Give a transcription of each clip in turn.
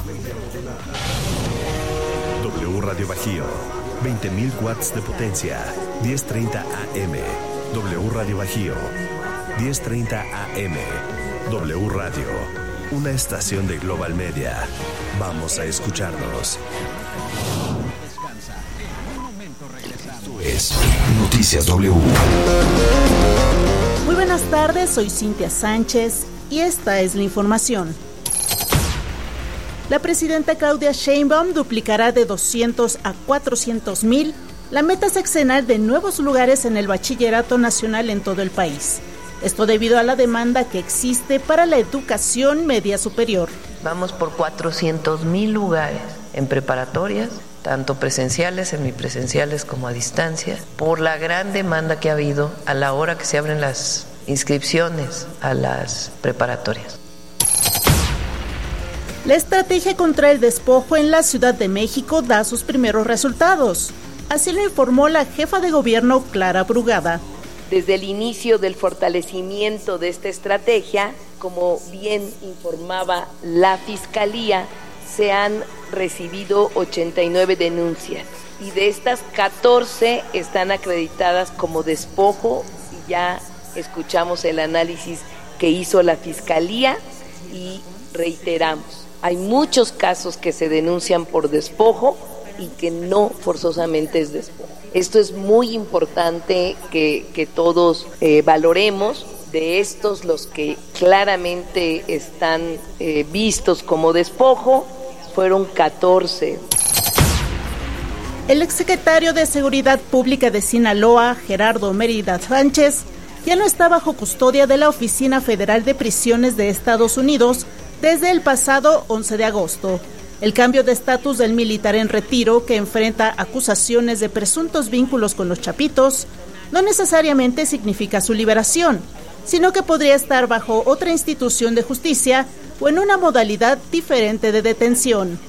W Radio Bajío, 20.000 watts de potencia, 1030 AM. W Radio Bajío, 1030 AM. W Radio, una estación de Global Media. Vamos a escucharnos. Esto es Noticias W. Muy buenas tardes, soy Cintia Sánchez y esta es la información. La presidenta Claudia Sheinbaum duplicará de 200 a 400,000 la meta sexenal de nuevos lugares en el bachillerato nacional en todo el país. Esto debido a la demanda que existe para la educación media superior. Vamos por 400,000 lugares en preparatorias, tanto presenciales, semipresenciales como a distancia, por la gran demanda que ha habido a la hora que se abren las inscripciones a las preparatorias. La estrategia contra el despojo en la Ciudad de México da sus primeros resultados. Así lo informó la jefa de gobierno, Clara Brugada. Desde el inicio del fortalecimiento de esta estrategia, como bien informaba la Fiscalía, se han recibido 89 denuncias y de estas 14 están acreditadas como despojo y ya escuchamos el análisis que hizo la Fiscalía y reiteramos. Hay muchos casos que se denuncian por despojo y que no forzosamente es despojo. Esto es muy importante que todos valoremos. De estos, los que claramente están vistos como despojo, fueron 14. El exsecretario de Seguridad Pública de Sinaloa, Gerardo Mérida Sánchez, ya no está bajo custodia de la Oficina Federal de Prisiones de Estados Unidos desde el pasado 11 de agosto. El cambio de estatus del militar en retiro, que enfrenta acusaciones de presuntos vínculos con los Chapitos, no necesariamente significa su liberación, sino que podría estar bajo otra institución de justicia o en una modalidad diferente de detención.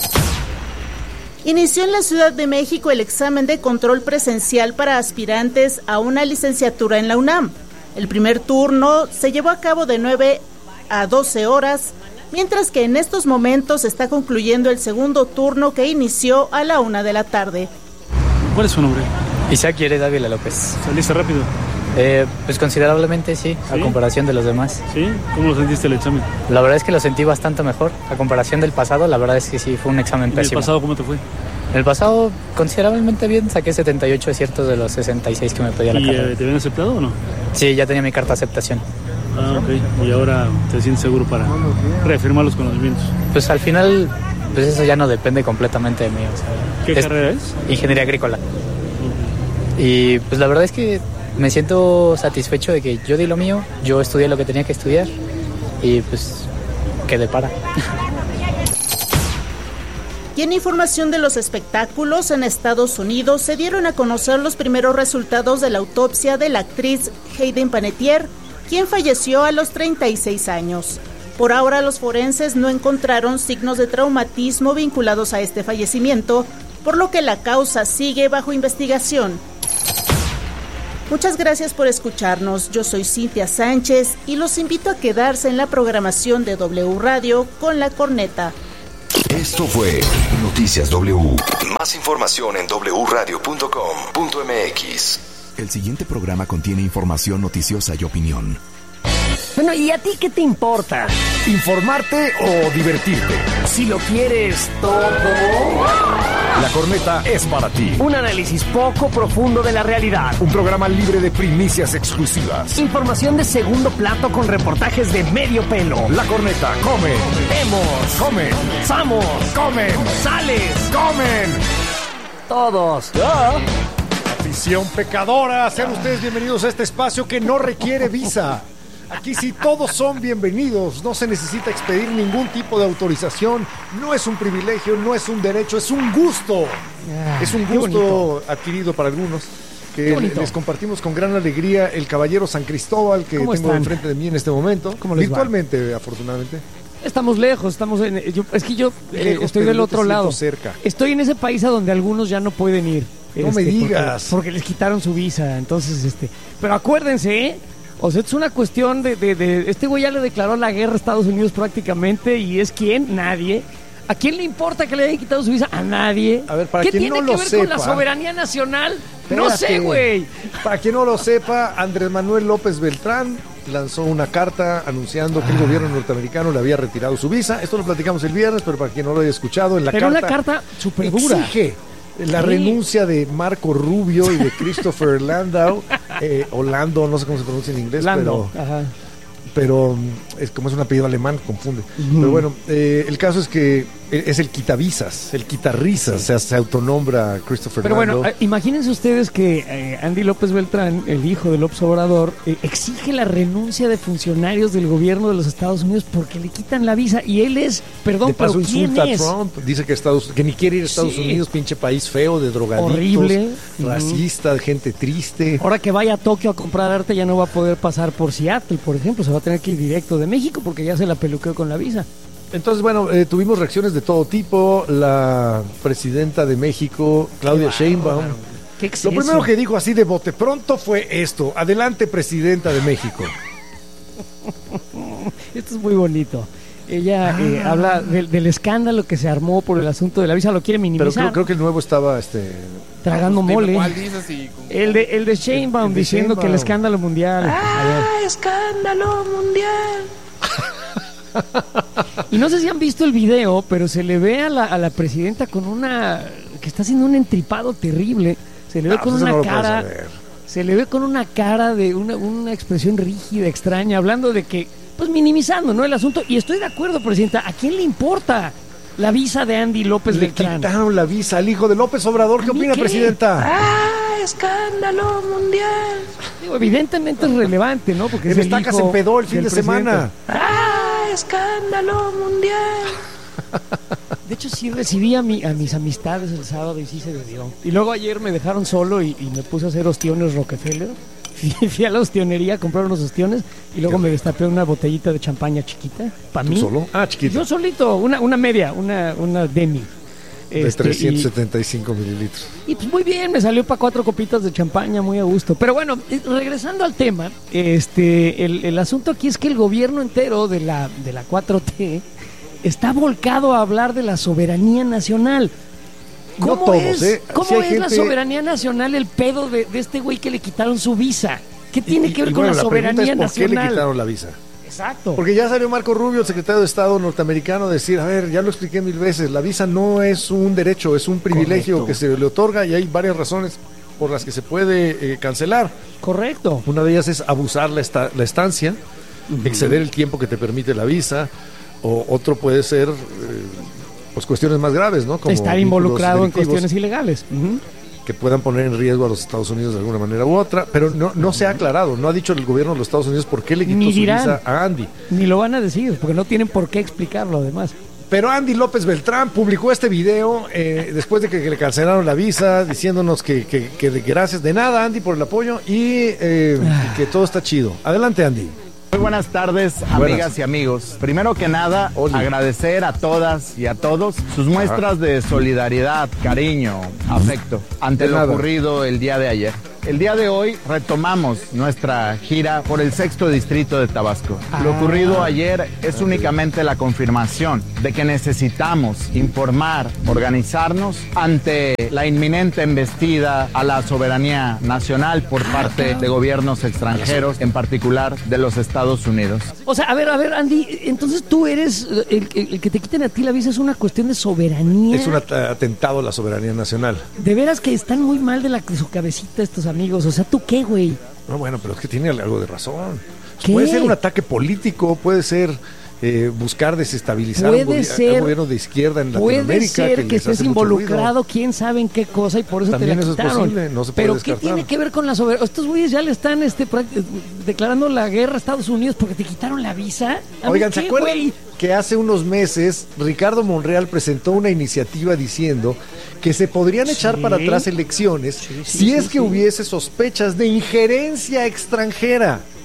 Inició en la Ciudad de México el examen de control presencial para aspirantes a una licenciatura en la UNAM. El primer turno se llevó a cabo de 9 a 12 horas, mientras que en estos momentos está concluyendo el segundo turno que inició a la 1 de la tarde. ¿Cuál es su nombre? Isaac Yered Ávila López. ¿Saliste rápido? Pues considerablemente sí, a comparación de los demás. ¿Sí? ¿Cómo lo sentiste el examen? La verdad es que lo sentí bastante mejor, a comparación del pasado, la verdad es que sí, fue un examen pésimo. ¿El pasado cómo te fue? El pasado considerablemente bien, saqué 78 aciertos de los 66 que me pedía la carrera. ¿Y te habían aceptado o no? Sí, ya tenía mi carta de aceptación. Ah, ok. ¿Y ahora te sientes seguro para reafirmar los conocimientos? Pues al final, pues eso ya no depende completamente de mí. O sea, ¿qué carrera es? Ingeniería agrícola. Y pues la verdad es que me siento satisfecho de que yo di lo mío, yo estudié lo que tenía que estudiar y pues quedé para. Y en información de los espectáculos, en Estados Unidos se dieron a conocer los primeros resultados de la autopsia de la actriz Hayden Panettiere, quien falleció a los 36 años. Por ahora, los forenses no encontraron signos de traumatismo vinculados a este fallecimiento, por lo que la causa sigue bajo investigación. Muchas gracias por escucharnos. Yo soy Cintia Sánchez y los invito a quedarse en la programación de W Radio con La Corneta. Esto fue Noticias W. Más información en wradio.com.mx. El siguiente programa contiene información noticiosa y opinión. Bueno, ¿y a ti qué te importa? ¿Informarte o divertirte? Si lo quieres todo. La Corneta es para ti. Un análisis poco profundo de la realidad. Un programa libre de primicias exclusivas. Información de segundo plato con reportajes de medio pelo. La Corneta come. Vemos. Comen. Samos. Comen. Sales. Comen. Todos. Afición pecadora, sean ustedes bienvenidos a este espacio que no requiere visa. Aquí sí todos son bienvenidos, no se necesita expedir ningún tipo de autorización, no es un privilegio, no es un derecho, es un gusto. Es un gusto adquirido para algunos que les compartimos con gran alegría el caballero San Cristóbal que tengo enfrente de mí en este momento, virtualmente afortunadamente. Estamos lejos, estamos en... yo estoy del otro lado. Cerca. Estoy en ese país a donde algunos ya no pueden ir. No me digas. Porque les quitaron su visa, entonces, Pero acuérdense, o sea, es una cuestión de este güey ya le declaró la guerra a Estados Unidos prácticamente, y es ¿quién? Nadie. ¿A quién le importa que le hayan quitado su visa? A nadie. A ver, para ¿Qué quien tiene no que lo ver sepa, con la soberanía nacional? No espérate. sé, güey. Para quien no lo sepa, Andrés Manuel López Beltrán lanzó una carta anunciando que el gobierno norteamericano le había retirado su visa. Esto lo platicamos el viernes, pero para quien no lo haya escuchado, en la Pero carta una carta súper dura. exige la renuncia de Marco Rubio y de Christopher Landau, Orlando, no sé cómo se pronuncia en inglés, Lando, ajá. pero es como es un apellido alemán, confunde. Pero bueno, el caso es que es el quitavisas, el quitarrisas, se autonombra Christopher Pero Landau. bueno, imagínense ustedes que Andy López Beltrán, el hijo de López Obrador, exige la renuncia de funcionarios del gobierno de los Estados Unidos porque le quitan la visa y él es, perdón, de paso pero ¿quién insulta es? a Trump, dice que ni quiere ir a Estados Sí. Unidos, pinche país feo, de drogadictos, Horrible. racista, de gente triste. Ahora que vaya a Tokio a comprar arte ya no va a poder pasar por Seattle, por ejemplo, se va a tener que ir directo de México porque ya se la peluqueó con la visa. Entonces, bueno, tuvimos reacciones de todo tipo. La presidenta de México, Claudia Sheinbaum, ¿Qué lo exceso? primero que dijo así de bote pronto fue esto: adelante, presidenta de México. Esto es muy bonito. Ella habla del escándalo que se armó por el asunto de la visa, lo quiere Pero minimizar. creo que el nuevo estaba tragando mole. ¿Cuál dices? El de Sheinbaum el de diciendo que el Sheinbaum. escándalo mundial. A ver. Escándalo mundial. Y no sé si han visto el video, pero se le ve a la presidenta con que está haciendo un entripado terrible. Se le ve con pues eso una no lo puedes cara. saber. Se le ve con una cara de una expresión rígida, extraña, hablando de que, pues minimizando, ¿no? El asunto. Y estoy de acuerdo, presidenta. ¿A quién le importa la visa de Andy López Le Beltrán? quitaron la visa al hijo de López Obrador. ¿Qué ¿A mí opina, qué? presidenta? Escándalo mundial. Digo, evidentemente es relevante, ¿no? Porque es El el Estaca hijo se empedó el fin del de semana. Escándalo mundial. De hecho, sí recibí a mis amistades el sábado y sí se bebió. Y luego ayer me dejaron solo y me puse a hacer ostiones Rockefeller. Fui a la ostionería a comprar unos ostiones y luego me destapé una botellita de champaña chiquita. ¿Para ¿Tú mí? solo? Ah, chiquita. Yo solito, una media, una demi. De 375 mililitros. Y pues muy bien, me salió para 4 copitas de champaña, muy a gusto. Pero bueno, regresando al tema, el asunto aquí es que el gobierno entero de la 4T está volcado a hablar de la soberanía nacional. No todos, ¿Cómo Sí hay es la gente- soberanía nacional el pedo de este güey que le quitaron su visa? ¿Qué tiene que ver con bueno, la soberanía pregunta es, ¿por qué le nacional? quitaron la visa? Exacto. Porque ya salió Marco Rubio, el secretario de Estado norteamericano, a decir, a ver, ya lo expliqué 1000 veces, la visa no es un derecho, es un privilegio Correcto. que se le otorga y hay varias razones por las que se puede cancelar. Correcto. Una de ellas es abusar la estancia, exceder el tiempo que te permite la visa, o otro puede ser pues cuestiones más graves, ¿no? Como Estar vínculos involucrado en delictivos cuestiones ilegales. Ujú. que puedan poner en riesgo a los Estados Unidos de alguna manera u otra, pero no se ha aclarado, no ha dicho el gobierno de los Estados Unidos por qué le quitó Ni su dirán. visa a Andy. Ni lo van a decir, porque no tienen por qué explicarlo además. Pero Andy López Beltrán publicó este video después de que le cancelaron la visa, diciéndonos que gracias de nada, Andy, por el apoyo y que todo está chido. Adelante, Andy. Muy buenas tardes, amigas y amigos. Primero que nada, agradecer a todas y a todos sus muestras de solidaridad, cariño, afecto ante De lo nada. ocurrido el día de ayer. El día de hoy retomamos nuestra gira por el 6º distrito de Tabasco. Lo ocurrido ayer es únicamente la confirmación de que necesitamos informar, organizarnos ante la inminente embestida a la soberanía nacional por parte de gobiernos extranjeros, en particular de los Estados Unidos. O sea, a ver, Andy, entonces tú eres el que te quiten a ti la visa es una cuestión de soberanía. Es un atentado a la soberanía nacional. De veras que están muy mal de su cabecita estos amigos. O sea, ¿tú qué, güey? No, bueno, pero es que tiene algo de razón. ¿Qué? Puede ser un ataque político, puede ser buscar desestabilizar Puede a un ser- gobierno de izquierda en Puede Latinoamérica. ser que les hace estés mucho involucrado, ruido. quién sabe en qué cosa, y por eso También te la eso es quitaron. posible, no se puede Pero ¿qué descartar. tiene que ver con la soberanía? Estos güeyes ya le están declarando la guerra a Estados Unidos porque te quitaron la visa. ¿A mí Oigan, ¿se qué, acuerdan güey? que hace unos meses Ricardo Monreal presentó una iniciativa diciendo que se podrían echar para atrás elecciones si es que hubiese sospechas de injerencia extranjera?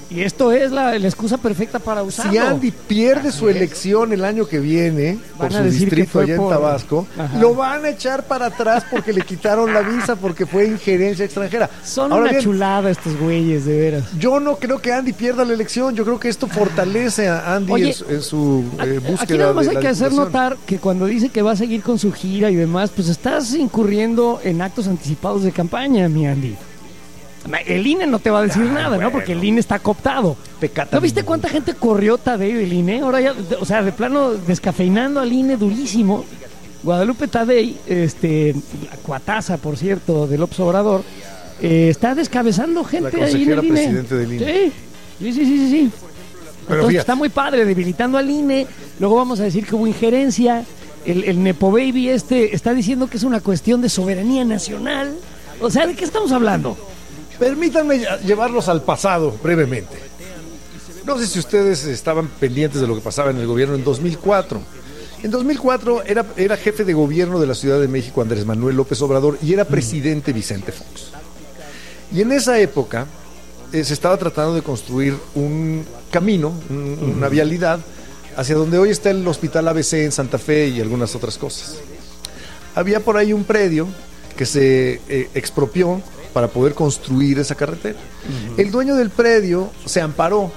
Y esto es la excusa perfecta para usarlo. Si Andy pierde su elección el año que viene por su distrito allá en Tabasco, lo van a echar para atrás porque le quitaron la visa porque fue injerencia extranjera. Son una chulada estos güeyes, de veras. Yo no creo que Andy pierda la elección. Yo creo que esto fortalece a Andy en su búsqueda. Aquí nada más hay que hacer notar que cuando dice que va a seguir con su gira y demás, pues estás incurriendo en actos anticipados de campaña, mi Andy. El INE no te va a decir nada, ¿no? Porque el INE está cooptado. ¿No viste cuánta gente corrió Tadei del INE? Ahora ya, o sea, de plano descafeinando al INE durísimo. Guadalupe Tadei, la cuataza, por cierto, de López Obrador, está descabezando gente ahí en el INE. Presidente del INE. Sí. Entonces, está muy padre, debilitando al INE. Luego vamos a decir que hubo injerencia. El Nepo Baby está diciendo que es una cuestión de soberanía nacional. O sea, ¿de qué estamos hablando? Permítanme llevarlos al pasado brevemente. No sé si ustedes estaban pendientes de lo que pasaba en el gobierno en 2004. En 2004 era jefe de gobierno de la Ciudad de México Andrés Manuel López Obrador y era presidente Vicente Fox. Y en esa época se estaba tratando de construir un camino, una vialidad, hacia donde hoy está el Hospital ABC en Santa Fe y algunas otras cosas. Había por ahí un predio que se expropió para poder construir esa carretera. El dueño del predio se amparó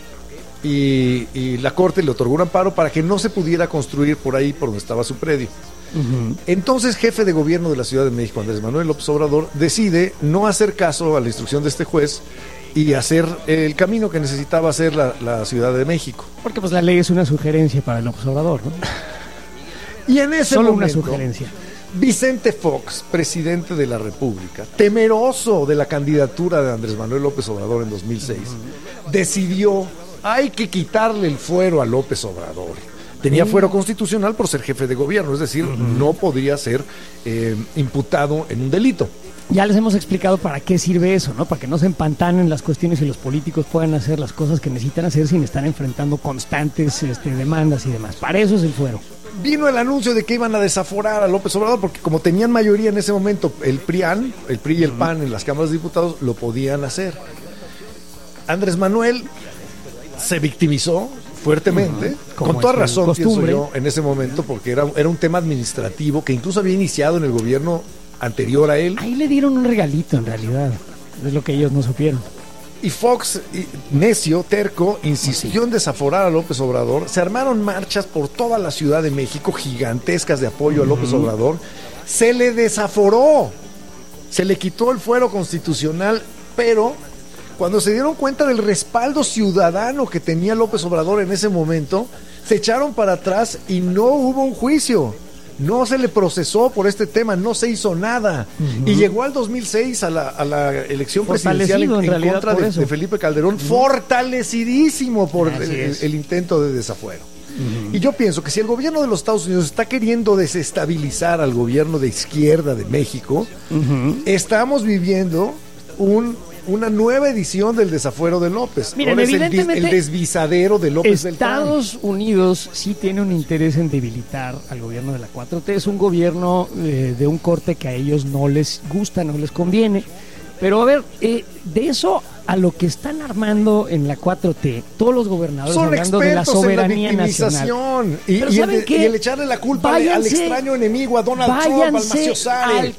y la corte le otorgó un amparo para que no se pudiera construir por ahí por donde estaba su predio. Entonces, jefe de gobierno de la Ciudad de México, Andrés Manuel López Obrador, decide no hacer caso a la instrucción de este juez y hacer el camino que necesitaba hacer la Ciudad de México. Porque pues la ley es una sugerencia para López Obrador, ¿no? Y en ese Solo momento, una sugerencia. Vicente Fox, presidente de la República, temeroso de la candidatura de Andrés Manuel López Obrador en 2006, decidió, hay que quitarle el fuero a López Obrador. Tenía fuero constitucional por ser jefe de gobierno, es decir, no podría ser imputado en un delito. Ya les hemos explicado para qué sirve eso, ¿no? Para que no se empantanen las cuestiones y los políticos puedan hacer las cosas que necesitan hacer sin estar enfrentando constantes demandas y demás. Para eso es el fuero. Vino el anuncio de que iban a desaforar a López Obrador porque como tenían mayoría en ese momento, el PRI y el PAN en las cámaras de diputados lo podían hacer. Andrés Manuel se victimizó fuertemente, con toda razón, pienso yo, en ese momento, porque era un tema administrativo que incluso había iniciado en el gobierno anterior a él. Ahí le dieron un regalito, en realidad, es lo que ellos no supieron. Y Fox, necio, terco, insistió en desaforar a López Obrador. Se armaron marchas por toda la Ciudad de México, gigantescas de apoyo a López Obrador. Se le desaforó, se le quitó el fuero constitucional, pero cuando se dieron cuenta del respaldo ciudadano que tenía López Obrador en ese momento, se echaron para atrás y no hubo un juicio. No se le procesó por este tema, no se hizo nada. Y llegó al 2006 a la elección presidencial en contra de Felipe Calderón, fortalecidísimo por el intento de desafuero. Y yo pienso que si el gobierno de los Estados Unidos está queriendo desestabilizar al gobierno de izquierda de México, estamos viviendo una nueva edición del desafuero de López. Miren, ahora es evidentemente, el desvisadero de López Beltrán. Estados Unidos sí tiene un interés en debilitar al gobierno de la 4T. Es un gobierno de un corte que a ellos no les gusta, no les conviene. Pero a ver, de eso a lo que están armando en la 4T, todos los gobernadores son hablando de la soberanía nacional. Y el echarle la culpa al extraño enemigo, a Donald Trump, al mafiosare.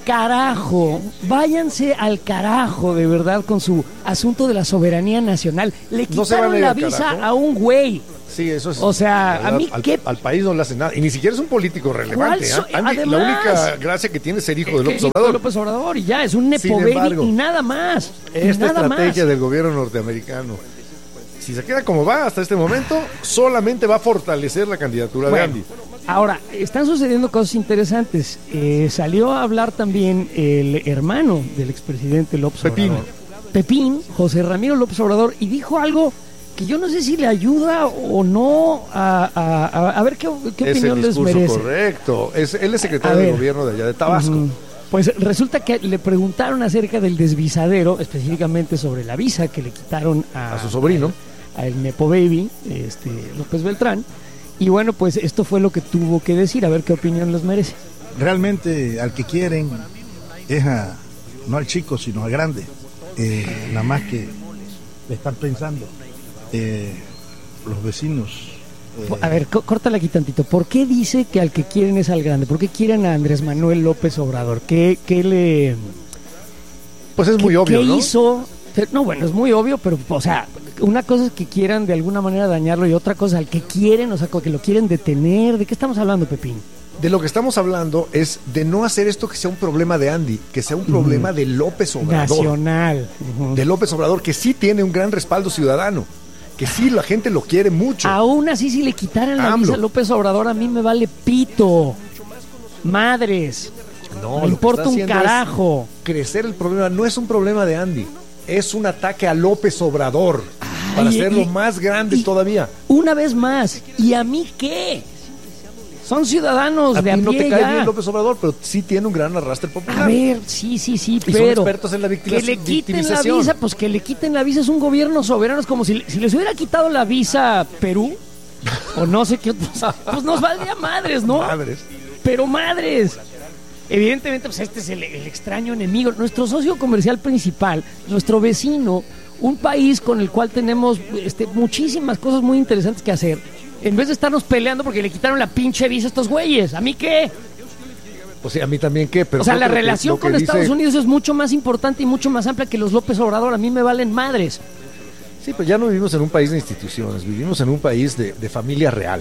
Váyanse al carajo, de verdad, con su asunto de la soberanía nacional. Le quitaron la visa a un güey. Sí, eso es. O sea, al país no le hace nada. Y ni siquiera es un político relevante. Además, la única gracia que tiene es ser hijo de López Obrador. Y ya, es un nepo baby y nada más. Esta estrategia del gobierno norteamericano, si se queda como va hasta este momento, solamente va a fortalecer la candidatura de Andy. Ahora, están sucediendo cosas interesantes. Salió a hablar también el hermano del expresidente López Obrador. Pepín, José Ramiro López Obrador, y dijo algo que yo no sé si le ayuda o no a ver qué opinión les merece. Correcto. Él es secretario de gobierno de allá de Tabasco. Pues resulta que le preguntaron acerca del desvisadero, específicamente sobre la visa que le quitaron a su sobrino, a el Nepo Baby, López Beltrán. Y bueno, pues esto fue lo que tuvo que decir, a ver qué opinión les merece. Realmente al que quieren es no al chico, sino al grande. Nada más que le están pensando los vecinos. A ver, córtale aquí tantito. ¿Por qué dice que al que quieren es al grande? ¿Por qué quieren a Andrés Manuel López Obrador? ¿Qué le...? Pues es muy obvio, ¿qué ¿no? hizo? No, bueno, es muy obvio, pero, o sea, una cosa es que quieran de alguna manera dañarlo y otra cosa al que quieren, o sea, que lo quieren detener. ¿De qué estamos hablando, Pepín? De lo que estamos hablando es de no hacer esto que sea un problema de Andy, que sea un problema de López Obrador. Nacional. De López Obrador, que sí tiene un gran respaldo ciudadano, que sí la gente lo quiere mucho. Aún así, si le quitaran la visa a López Obrador, a mí me vale pito. Madres. No, me importa un carajo. Crecer el problema no es un problema de Andy, es un ataque a López Obrador para hacerlo más grande todavía. Una vez más, ¿y a mí qué? Son ciudadanos de a pie. No te cae bien López Obrador, pero sí tiene un gran arrastre popular. A ver, sí, y pero son expertos en la que le quiten la visa, pues que le quiten la visa. Es un gobierno soberano, es como si les hubiera quitado la visa a Perú o no sé qué otros, pues nos valdría madres, ¿no? Madres. Pero madres. Evidentemente, pues este es el extraño enemigo, nuestro socio comercial principal, nuestro vecino, un país con el cual tenemos muchísimas cosas muy interesantes que hacer. En vez de estarnos peleando porque le quitaron la pinche visa a estos güeyes, ¿a mí qué? Pues sí, a mí también qué, pero... O sea, la relación con Estados Unidos es mucho más importante y mucho más amplia que los López Obrador, a mí me valen madres. Sí, pues ya no vivimos en un país de instituciones, vivimos en un país de familia real,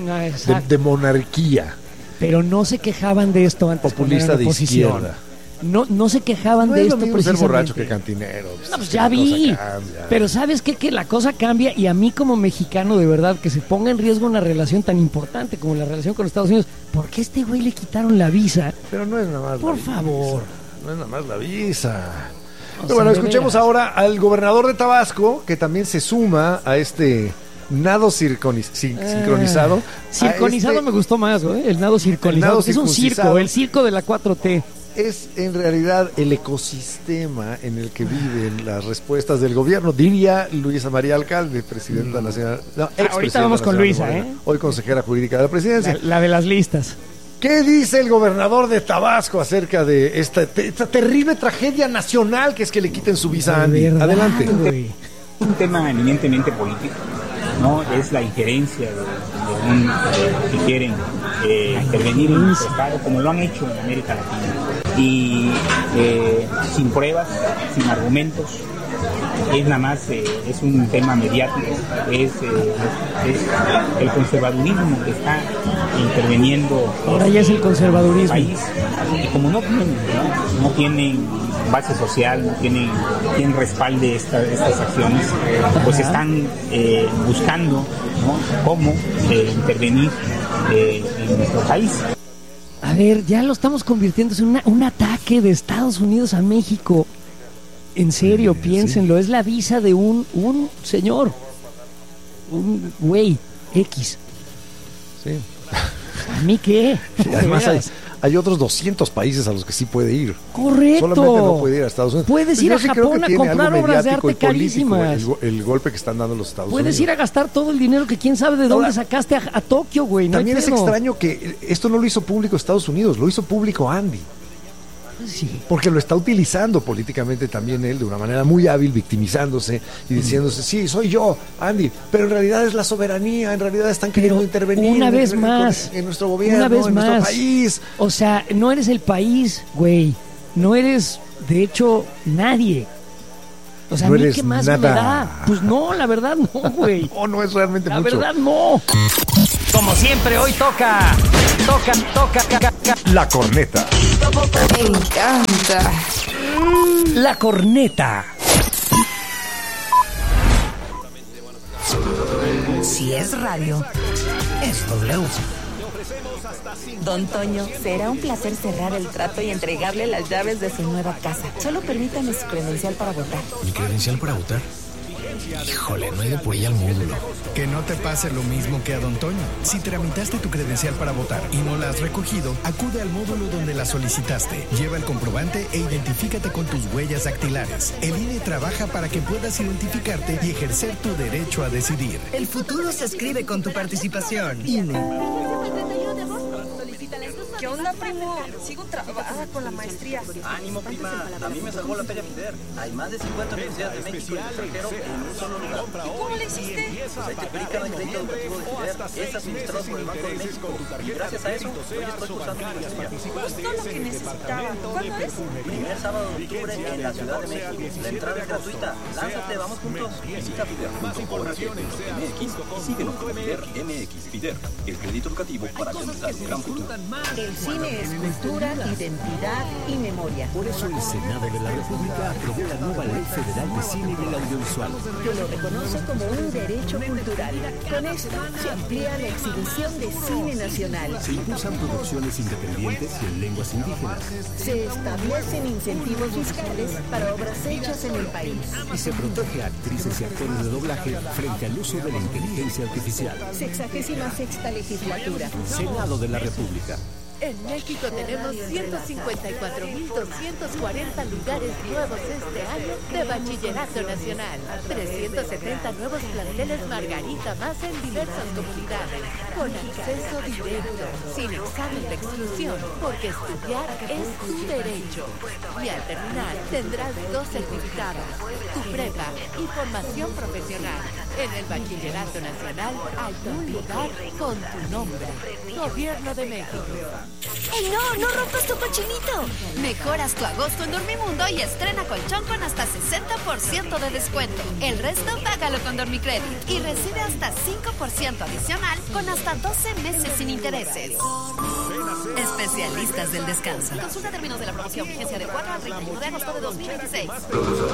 de monarquía. Pero no se quejaban de esto antes. Populista de izquierda. No se quejaban de esto precisamente. Ser borracho que cantinero. No, pues ya vi. Pero ¿sabes qué? Que la cosa cambia y a mí como mexicano, de verdad, que se ponga en riesgo una relación tan importante como la relación con Estados Unidos. ¿Por qué a este güey le quitaron la visa? Pero no es nada más Por favor. No es nada más la visa. Pero bueno, escuchemos ahora al gobernador de Tabasco, que también se suma a este... nado sincronizado. Circonizado me gustó más, ¿eh? El nado circonizado. Es un circo, el circo de la 4T. Es en realidad el ecosistema en el que viven las respuestas del gobierno, diría Luisa María Alcalde, presidenta nacional. No, ahorita vamos con Luisa, hoy consejera jurídica de la presidencia. La de las listas. ¿Qué dice el gobernador de Tabasco acerca de esta terrible tragedia nacional que es que le quiten su visa a Andy? Adelante. Es un tema eminentemente político. No es la injerencia de un que quieren intervenir en nuestro estado, como lo han hecho en América Latina, y sin pruebas, sin argumentos. Es nada más, es un tema mediático, es el conservadurismo que está interveniendo. Ahora ya es el conservadurismo. País, y como no tienen base social, no tienen quien respalde estas acciones, pues están buscando, ¿no?, cómo intervenir en nuestro país. A ver, ya lo estamos convirtiendo en un ataque de Estados Unidos a México. En serio, piénsenlo, es la visa de un señor, un güey X. Sí. ¿A mí qué? Sí, además hay otros 200 países a los que sí puede ir. Correcto. Solamente no puede ir a Estados Unidos. Puedes ir a Japón a comprar obras de arte carísimas. El golpe que están dando los Estados Unidos. Puedes ir a gastar todo el dinero que quién sabe de dónde sacaste a Tokio, güey. No también es extraño que esto no lo hizo público Estados Unidos, lo hizo público Andy. Sí. Porque lo está utilizando políticamente también él de una manera muy hábil, victimizándose y diciéndose, sí, soy yo, Andy, pero en realidad es la soberanía, en realidad están queriendo intervenir una vez más en nuestro gobierno, en nuestro país. O sea, no eres el país, güey, no eres, de hecho, nadie. O sea, no ¿a mí eres qué más nada. me da? Pues no, la verdad no, güey. No es realmente mucho. La verdad no. Como siempre, hoy toca. La corneta. Me encanta. La corneta. Si es radio, es W. Don Toño, será un placer cerrar el trato y entregarle las llaves de su nueva casa. Solo permítame su credencial para votar. ¿Mi credencial para votar? Híjole, no he ido por ella al módulo. Que no te pase lo mismo que a Don Toño. Si tramitaste tu credencial para votar y no la has recogido, acude al módulo donde la solicitaste. Lleva el comprobante e identifícate con tus huellas dactilares. El INE trabaja para que puedas identificarte y ejercer tu derecho a decidir. El futuro se escribe con tu participación. INE. ¿Qué onda, primo? Sigo trabada con la maestría. Ánimo, prima. A mí me salvó la Feria FIDER. Hay más de 50 universidades de México y del extranjero en un solo lugar. ¿Y cómo le hiciste? Pues ahí te aplican el crédito educativo de FIDER. Es administrado por el Banco de México. Y gracias a eso, hoy estoy cursando mi maestría. Justo lo que necesitaba. ¿Cuándo es? Primer sábado de octubre en la Ciudad de México. La entrada es gratuita. Lánzate, vamos juntos. Visita FIDER.org.mx y síguenos como FIDER MX. FIDER, el crédito educativo para comenzar un gran futuro. El cine es cultura, identidad y memoria. Por eso el Senado de la República aprobó la nueva Ley Federal de Cine y el Audiovisual, que lo reconoce como un derecho cultural. Con esto se amplía la exhibición de cine nacional. Se impulsan producciones independientes y en lenguas indígenas. Se establecen incentivos fiscales para obras hechas en el país. Y se protege a actrices y actores de doblaje frente al uso de la inteligencia artificial. 66ª legislatura. Senado de la República. En México tenemos 154.240 lugares nuevos este año de Bachillerato Nacional. 370 nuevos planteles Margarita más en diversas comunidades. Con acceso directo, sin examen de exclusión, porque estudiar es tu derecho. Y al terminar tendrás 2 certificados, tu prepa y formación profesional. En el Bachillerato Nacional hay un lugar con tu nombre. Gobierno de México. ¡Ey, no! ¡No rompas tu cochinito! Mejoras tu agosto en Dormimundo y estrena colchón con hasta 60% de descuento. El resto págalo con Dormicredit y recibe hasta 5% adicional con hasta 12 meses sin intereses. Especialistas del descanso. Consulta términos de la promoción. Vigencia del 4 al 31 de agosto de 2026. La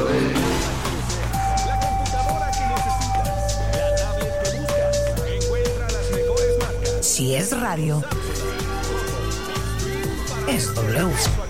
computadora que necesitas, la tablet que buscas, encuentra las mejores marcas. Si es radio, es W.